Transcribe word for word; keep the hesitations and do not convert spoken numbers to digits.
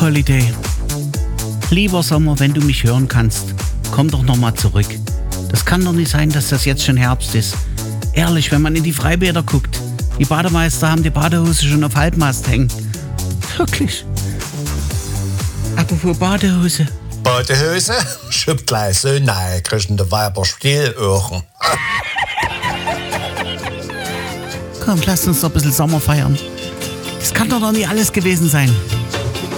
Holiday. Lieber Sommer, wenn du mich hören kannst, komm doch nochmal zurück. Das kann doch nicht sein, dass das jetzt schon Herbst ist. Ehrlich, wenn man in die Freibäder guckt, die Bademeister haben die Badehose schon auf Halbmast hängen. Wirklich. Apropos Badehose. Badehose? Schütt gleich so nein, kriegen die Weiber Stielöhren. Komm, lass uns doch ein bisschen Sommer feiern. Das kann doch noch nicht alles gewesen sein.